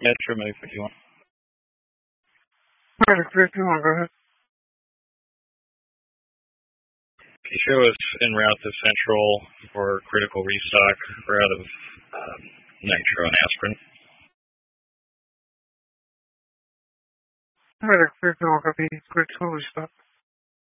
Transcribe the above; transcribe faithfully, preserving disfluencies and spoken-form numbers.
Metro move, what do you want? Medic fifty-one, go ahead. Can you show us en route to Central for critical restock? We're out of um, nitro and aspirin. Medic fifty-one, copy. Critical restock.